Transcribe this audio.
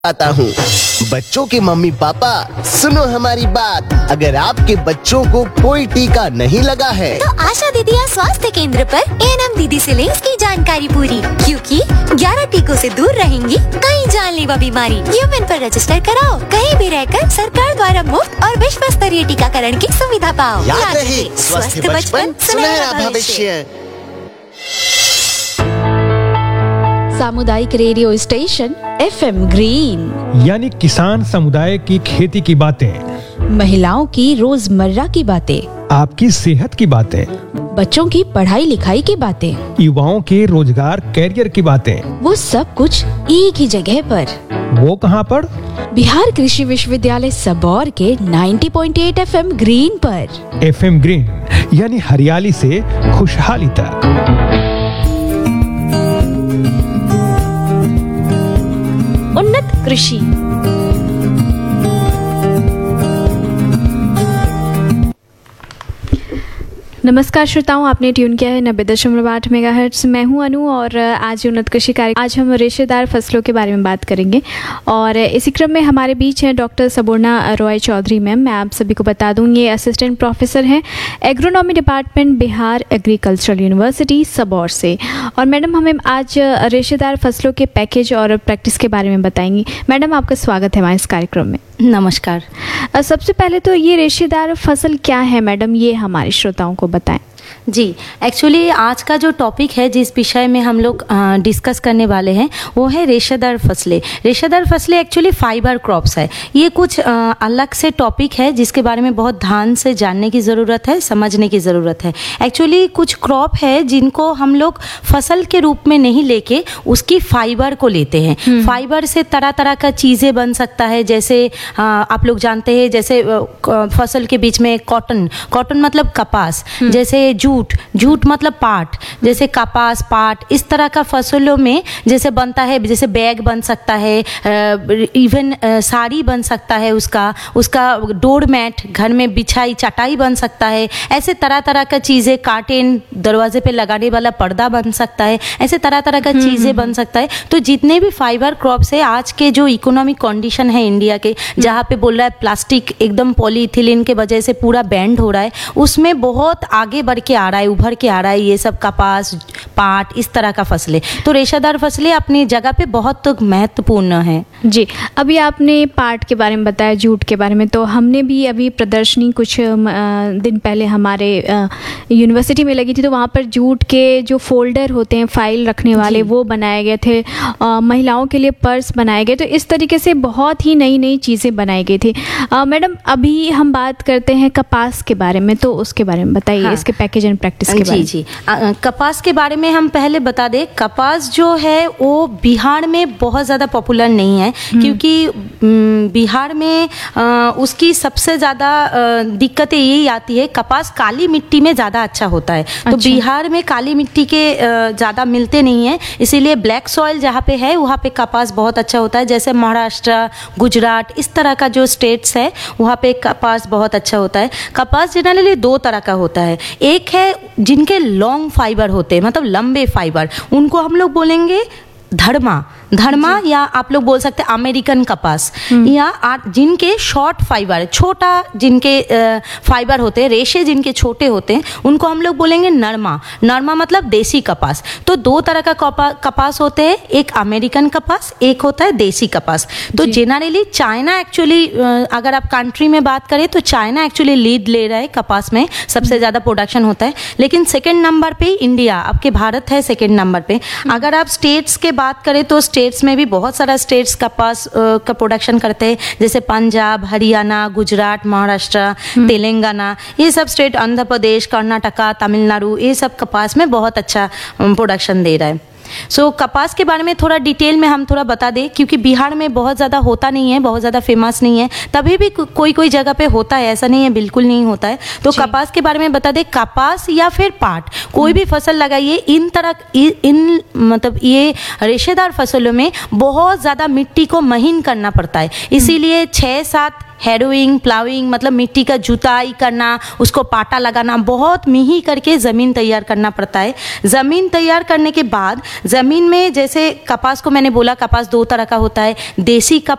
आता हूँ। बच्चों के मम्मी पापा सुनो हमारी बात, अगर आपके बच्चों को कोई टीका नहीं लगा है तो आशा दीदी या स्वास्थ्य केंद्र पर एएनएम दीदी से लें इसकी जानकारी पूरी, क्योंकि 11 टीकों से दूर रहेंगी कई जानलेवा बीमारी। यूमेन पर रजिस्टर कराओ, कहीं भी रहकर सरकार द्वारा मुफ्त और विश्व स्तरीय टीकाकरण की सुविधा पाओ। याद रहे, स्वस्थ बचपन सुनहरा भविष्य। सामुदायिक रेडियो स्टेशन एफएम ग्रीन, यानी किसान समुदाय की खेती की बातें, महिलाओं की रोजमर्रा की बातें, आपकी सेहत की बातें, बच्चों की पढ़ाई लिखाई की बातें, युवाओं के रोजगार कैरियर की बातें, वो सब कुछ एक ही जगह पर। वो कहाँ पर? बिहार कृषि विश्वविद्यालय सबौर के 90.8 एफएम ग्रीन पर। एफएम ग्रीन यानी हरियाली से खुशहाली तक। उन्नत कृषि। नमस्कार श्रोताओं, आपने ट्यून किया है 90.8 मेगाहर्ट्ज। मैं हूं अनु और आज उन्नत कृषि कार्यक्रम, आज हम रेशेदार फसलों के बारे में बात करेंगे। और इसी क्रम में हमारे बीच हैं डॉक्टर सबोर्णा रॉय चौधरी मैम। मैं आप सभी को बता दूं, ये असिस्टेंट प्रोफेसर हैं agronomy department Bihar agricultural university Sabour से। और मैडम हमें आज रेशेदार फसलों के पैकेज और प्रैक्टिस के बारे में बताएंगी। मैडम आपका स्वागत है हमारे इस कार्यक्रम में। नमस्कार। सबसे पहले तो ये रेशेदार फसल क्या है मैडम, ये हमारे श्रोताओं को बताएं। जी, एक्चुअली आज का जो टॉपिक है, जिस विषय में हम लोग डिस्कस करने वाले हैं, वो है रेशेदार फसलें। रेशेदार फसलें एक्चुअली फाइबर क्रॉप्स है। ये कुछ अलग से टॉपिक है जिसके बारे में बहुत ध्यान से जानने की ज़रूरत है, समझने की ज़रूरत है। एक्चुअली कुछ क्रॉप है जिनको हम लोग फसल के रूप में नहीं लेके उसकी फाइबर को लेते हैं। फाइबर से तरह तरह का चीज़ें बन सकता है, जैसे आप लोग जानते हैं, जैसे फसल के बीच में कॉटन मतलब कपास, जैसे जूट मतलब पाट, जैसे कपास, पाट, इस तरह का फसलों में जैसे बनता है, जैसे बैग बन सकता है, इवन साड़ी बन सकता है, उसका डोर मैट, घर में बिछाई चटाई बन सकता है। ऐसे तरह तरह का चीज़ें, कार्टेन, दरवाजे पे लगाने वाला पर्दा बन सकता है। ऐसे तरह तरह का चीज़ें बन सकता है। तो जितने भी फाइबर क्रॉप्स है, आज के जो इकोनॉमिक कंडीशन है इंडिया के, जहाँ पे बोल रहा है प्लास्टिक एकदम पॉलीथिलीन के वजह से पूरा बैंड हो रहा है, उसमें बहुत आगे बढ़ के आ रहा है, उभर के आ रहा है ये सब कपास, पाट, इस तरह का फसलें। तो रेशेदार फसलें अपनी जगह पे बहुत महत्वपूर्ण है। जी, अभी आपने पाट के बारे में बताया, जूट के बारे में, तो हमने भी अभी प्रदर्शनी कुछ दिन पहले हमारे यूनिवर्सिटी में लगी थी, तो वहाँ पर जूट के जो फोल्डर होते हैं फाइल रखने वाले, वो बनाए गए थे। महिलाओं के लिए पर्स बनाए गए। तो इस तरीके से बहुत ही नई नई चीज़ें बनाई गई थी। मैडम अभी हम बात करते हैं कपास के बारे में, तो उसके बारे में बताइए। हाँ। इसके पैकेज एंड प्रैक्टिस के बारे में। जी, कपास के बारे में हम पहले बता दें। कपास जो है वो बिहार में बहुत ज़्यादा पॉपुलर नहीं है, क्योंकि बिहार में उसकी सबसे ज़्यादा दिक्कतें यही आती है, कपास काली मिट्टी में ज़्यादा अच्छा होता है। तो बिहार में काली मिट्टी के ज़्यादा मिलते नहीं हैं, इसीलिए ब्लैक सॉइल जहाँ पे है वहाँ पे कपास बहुत अच्छा होता है। जैसे महाराष्ट्र, गुजरात, इस तरह का जो स्टेट्स है वहाँ पे कपास बहुत अच्छा होता है। कपास जनरली दो तरह का होता है। एक है जिनके लॉन्ग फाइबर होते हैं, मतलब लंबे फाइबर, उनको हम लोग बोलेंगे धर्मा या आप लोग बोल सकते हैं अमेरिकन कपास। या जिनके शॉर्ट फाइबर, छोटा जिनके फाइबर होते हैं, रेशे जिनके छोटे होते हैं, उनको हम लोग बोलेंगे नरमा मतलब देसी कपास। तो दो तरह का कपास होते हैं, एक अमेरिकन कपास, एक होता है देसी कपास। तो जनरली चाइना एक्चुअली, अगर आप कंट्री में बात करें तो चाइना एक्चुअली लीड ले रहा है कपास में, सबसे ज़्यादा प्रोडक्शन होता है। लेकिन सेकेंड नंबर पे इंडिया, आपके भारत है सेकेंड नंबर पे। अगर आप स्टेट्स के बात करें तो स्टेट्स में भी बहुत सारा स्टेट्स कपास का प्रोडक्शन करते हैं, जैसे पंजाब, हरियाणा, गुजरात, महाराष्ट्र, तेलंगाना, ये सब स्टेट, आंध्र प्रदेश, कर्नाटका, तमिलनाडु, ये सब कपास में बहुत अच्छा प्रोडक्शन दे रहा है। कपास के बारे में थोड़ा डिटेल में हम थोड़ा बता दें, क्योंकि बिहार में बहुत ज़्यादा होता नहीं है, बहुत ज़्यादा फेमस नहीं है। तभी भी कोई जगह पे होता है, ऐसा नहीं है बिल्कुल नहीं होता है। तो कपास के बारे में बता दें। कपास या फिर पाट, कोई भी फसल लगाइए, मतलब ये रेशेदार फसलों में बहुत ज़्यादा मिट्टी को महीन करना पड़ता है। इसीलिए 6-7 हैरोइंग, प्लाविंग मतलब मिट्टी का जुताई करना, उसको पाटा लगाना, बहुत मिही करके ज़मीन तैयार करना पड़ता है। ज़मीन तैयार करने के बाद ज़मीन में, जैसे कपास को मैंने बोला, कपास 2 तरह का होता है, देसी